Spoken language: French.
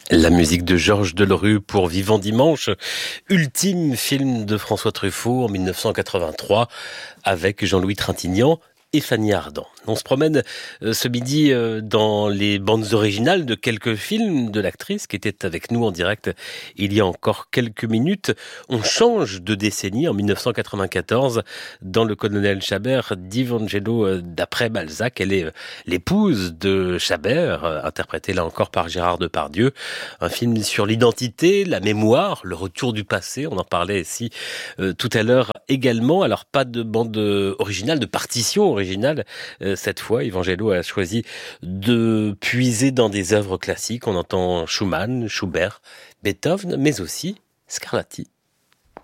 La musique de Georges Delerue pour Vivant Dimanche, ultime film de François Truffaut en 1983 avec Jean-Louis Trintignant et Fanny Ardant. On se promène ce midi dans les bandes originales de quelques films de l'actrice qui était avec nous en direct il y a encore quelques minutes. On change de décennie en 1994 dans Le Colonel Chabert d'Ivangelo d'après Balzac. Elle est l'épouse de Chabert, interprétée là encore par Gérard Depardieu. Un film sur l'identité, la mémoire, le retour du passé. On en parlait ici tout à l'heure également. Alors pas de bande originale, de partition originale. Cette fois, Evangelo a choisi de puiser dans des œuvres classiques. On entend Schumann, Schubert, Beethoven, mais aussi Scarlatti.